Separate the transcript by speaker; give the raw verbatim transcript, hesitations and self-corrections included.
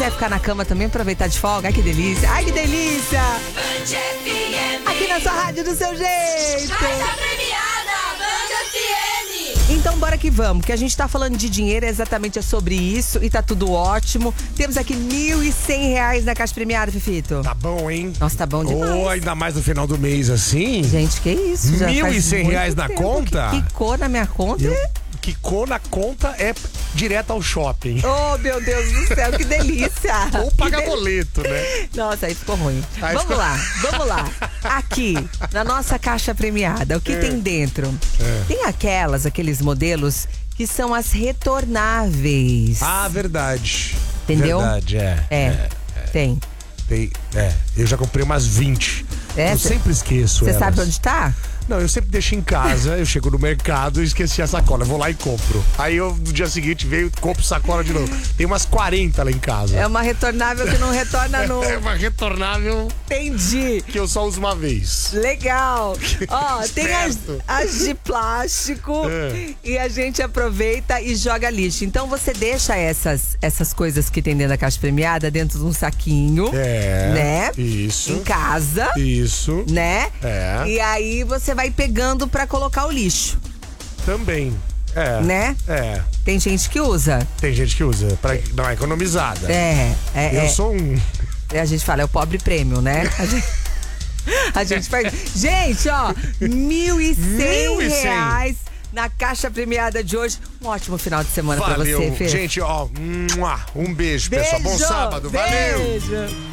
Speaker 1: quer ficar na cama também, aproveitar de folga. Ai, que delícia. Ai, que delícia. Aqui na sua rádio do seu jeito. Então bora que vamos, que a gente tá falando de dinheiro, é exatamente sobre isso e tá tudo ótimo. Temos aqui mil e cem reais na caixa premiada, Fifito.
Speaker 2: Tá bom, hein?
Speaker 1: Nossa, tá bom demais.
Speaker 2: Ou ainda mais no final do mês assim.
Speaker 1: Gente, que isso? Já
Speaker 2: Mil e
Speaker 1: faz
Speaker 2: cem
Speaker 1: muito
Speaker 2: reais na
Speaker 1: tempo
Speaker 2: conta?
Speaker 1: Que quicou na minha conta.
Speaker 2: Eu, quicou na conta é direto ao shopping.
Speaker 1: Oh, meu Deus do céu, que delícia.
Speaker 2: Ou paga boleto, né?
Speaker 1: Nossa, aí ficou ruim.
Speaker 2: Aí
Speaker 1: vamos
Speaker 2: ficou...
Speaker 1: lá, vamos lá. Aqui, na nossa caixa premiada, o que
Speaker 2: é.
Speaker 1: tem dentro?
Speaker 2: É.
Speaker 1: Tem aquelas, aqueles modelos que são as retornáveis.
Speaker 2: Ah, verdade.
Speaker 1: Entendeu?
Speaker 2: Verdade, é.
Speaker 1: É,
Speaker 2: é, é.
Speaker 1: tem.
Speaker 2: Tem, é. Eu já comprei umas vinte.
Speaker 1: É,
Speaker 2: eu
Speaker 1: cê,
Speaker 2: sempre esqueço
Speaker 1: Você
Speaker 2: elas.
Speaker 1: sabe onde tá?
Speaker 2: Não, eu sempre deixo em casa, eu chego no mercado e esqueci a sacola. Eu vou lá e compro. Aí eu, no dia seguinte, venho e compro sacola de novo. Tem umas quarenta lá em casa.
Speaker 1: É uma retornável que não retorna no...
Speaker 2: É uma retornável.
Speaker 1: Entendi.
Speaker 2: Que eu só uso uma vez.
Speaker 1: Legal. Ó, tem as, as de plástico é. e a gente aproveita e joga lixo. Então você deixa essas, essas coisas que tem dentro da caixa premiada dentro de um saquinho.
Speaker 2: É.
Speaker 1: Né?
Speaker 2: Isso.
Speaker 1: Em casa.
Speaker 2: Isso.
Speaker 1: Né?
Speaker 2: É.
Speaker 1: E aí você vai pegando pra colocar o lixo.
Speaker 2: Também. É.
Speaker 1: Né?
Speaker 2: É.
Speaker 1: Tem gente que usa.
Speaker 2: Tem gente que usa pra dar uma economizada.
Speaker 1: É. é
Speaker 2: eu
Speaker 1: é.
Speaker 2: sou um.
Speaker 1: A gente fala, é o pobre prêmio, né? A gente, a gente faz. Gente, ó, mil e cem reais na caixa premiada de hoje. Um ótimo final de semana
Speaker 2: valeu.
Speaker 1: pra você, Fê.
Speaker 2: Gente, ó, um beijo,
Speaker 1: beijo
Speaker 2: pessoal. Bom sábado.
Speaker 1: Beijo.
Speaker 2: Valeu.